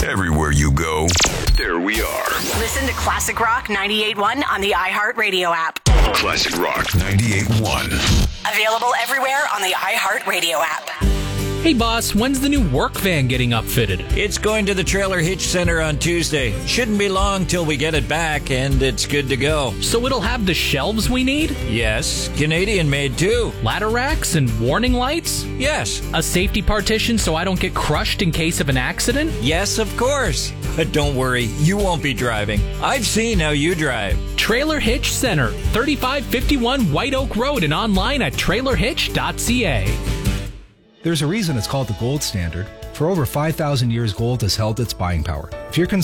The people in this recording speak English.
Everywhere you go, there we are. Listen to Classic Rock 98.1 on the iHeartRadio app. Classic Rock 98.1. Available everywhere on the iHeartRadio app. Hey boss, when's the new work van getting upfitted? It's going to the Trailer Hitch Center on Tuesday. Shouldn't be long till we get it back, and it's good to go. So it'll have the shelves we need? Yes, Canadian made too. Ladder racks and warning lights? Yes. A safety partition so I don't get crushed in case of an accident? Yes, of course. But don't worry, you won't be driving. I've seen how you drive. Trailer Hitch Center, 3551 White Oak Road, and online at trailerhitch.ca. There's a reason it's called the gold standard. For over 5,000 years, gold has held its buying power. If you're